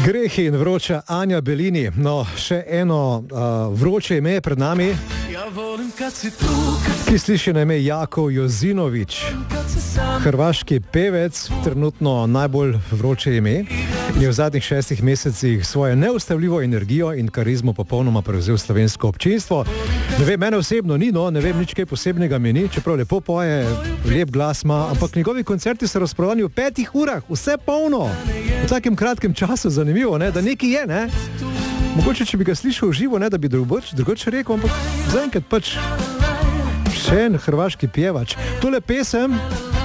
Grehi in vroča Anja Belini. No, še eno vroče ime pred nami, ki sliši na ime Jakov Jozinović. Hrvaški pevec, trenutno najbolj vroče ime, je v zadnjih 6 mesecih svojo neustavljivo energijo in karizmo popolnoma prevzel slovensko občinstvo. Ne vem, mene osebno ni, no, ne vem, nič kaj posebnega mi ni, čeprav lepo poje, lep glas ima, ampak njegovi koncerti so razprodani v 5 urah, vse polno. V takem kratkem času, zanimivo, ne, da nekaj je, ne. Mogoče, če bi ga slišal v živo, ne, da bi drugače rekel, ampak zaenkrat pač še en hrvaški pjevač. Tole pesem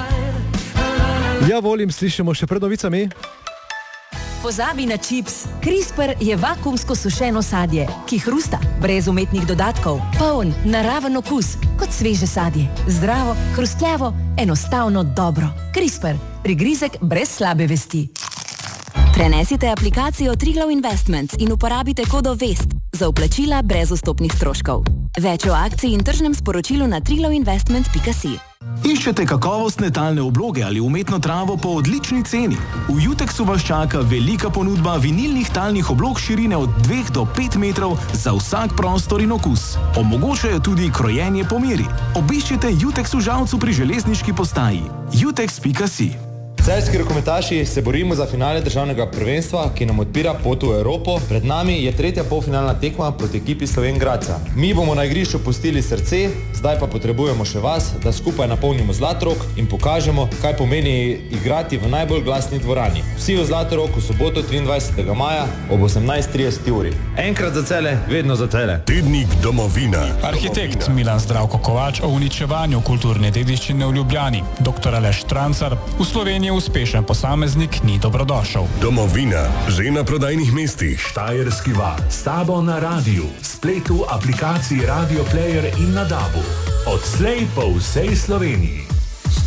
ja volim, slišimo še pred novicami. Pozabi na čips. CRISPR je vakuumsko sušeno sadje, ki hrusta, brez umetnih dodatkov, poln, naraven okus, kot sveže sadje. Zdravo, hrustljavo, enostavno dobro. CRISPR. Prigrizek brez slabe vesti. Prenesite aplikacijo Triglav Investments in uporabite kodo VEST za vplačila brez vstopnih stroškov. Več o akciji in tržnem sporočilu na triglavinvestments.si. Iščete kakovostne talne obloge ali umetno travo po odlični ceni? V Jutexu vas čaka velika ponudba vinilnih talnih oblog širine od 2 do 5 metrov za vsak prostor in okus. Omogočajo tudi krojenje po meri. Obiščite Jutex v Žalcu pri železniški postaji. jutex.si. Celjski rokometaši se borimo za finale državnega prvenstva, ki nam odpira pot v Evropo. Pred nami je 3. polfinalna tekma proti ekipi Slovenj Gradca. Mi bomo na igrišču pustili srce, zdaj pa potrebujemo še vas, da skupaj napolnimo Zlatorog in pokažemo, kaj pomeni igrati v najbolj glasni dvorani. Vsi v Zlatorog v soboto 23. maja ob 18:30 uri. Enkrat za Celje, vedno za Celje. Tednik Domovina. Arhitekt Milan Zdravko Kovač o uničevanju kulturne dediščine v Ljubljani. Dr. Aleš Trancar, v Sloveniji uspešen posameznik ni dobrodošel. Domovina, že na prodajnih mestih. Štajerski val, s tabo na radiju, spletu, aplikaciji Radio Player in na DAB-u. Odslej po vsej Sloveniji.